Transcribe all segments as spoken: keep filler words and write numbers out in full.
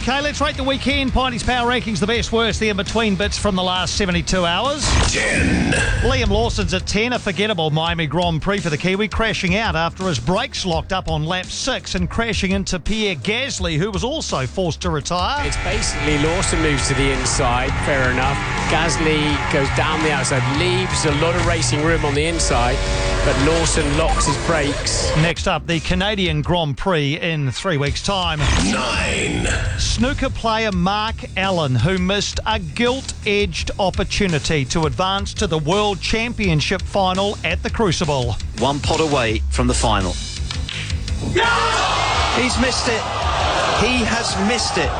OK, let's rate the weekend. Piney's Power Rankings, the best, worst, the in-between bits from the last seventy-two hours. ten. Liam Lawson's at ten, a forgettable Miami Grand Prix for the Kiwi, crashing out after his brakes locked up on lap six and crashing into Pierre Gasly, who was also forced to retire. It's basically Lawson moves to the inside, fair enough. Gasly goes down the outside, leaves a lot of racing room on the inside, but Lawson locks his brakes. Next up, the Canadian Grand Prix in three weeks' time. nine. Snooker player Mark Allen, who missed a gilt-edged opportunity to advance to the World Championship final at the Crucible. One pot away from the final. He's missed it. He has missed it.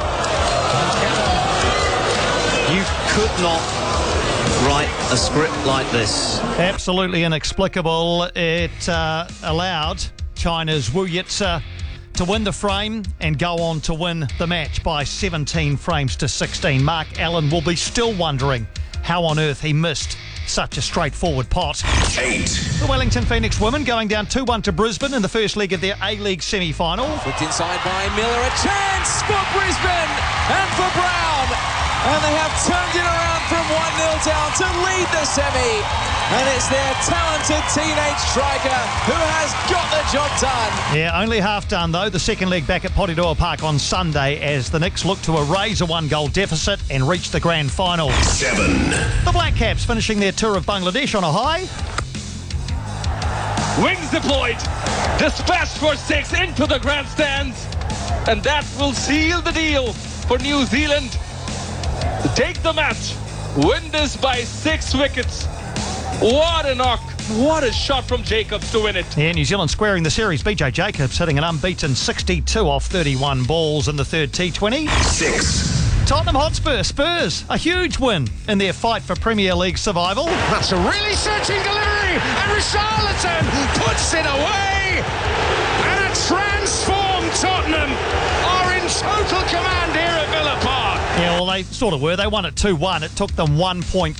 You could not write a script like this. Absolutely inexplicable. It uh, allowed China's Wu Yitze to win the frame and go on to win the match by seventeen frames to sixteen. Mark Allen will be still wondering how on earth he missed such a straightforward pot. eight. The Wellington Phoenix women going down two one to Brisbane in the first leg of their A-League semi-final. Flicked inside by Miller, a chance for Brisbane and for Brown. And they have turned it around from one nil down to lead the semi. And it's their talented teenage striker who has got the job done. Yeah, only half done though. The second leg back at Potidoa Park on Sunday as the Knicks look to erase a one-goal deficit and reach the grand final. seven. The Black Caps finishing their tour of Bangladesh on a high. Wings deployed, dispatched for six into the grandstands, and that will seal the deal for New Zealand to take the match, win this by six wickets. What a knock, what a shot from Jacobs to win it. Yeah, New Zealand squaring the series. B J Jacobs hitting an unbeaten sixty-two off thirty-one balls in the third T twenty. six. Tottenham Hotspur, Spurs, a huge win in their fight for Premier League survival. That's a really searching delivery, and Richarlison puts it away. And a transformed Tottenham are in total command here at Villa Park. Yeah, well, they sort of were. They won it two one. It took them one point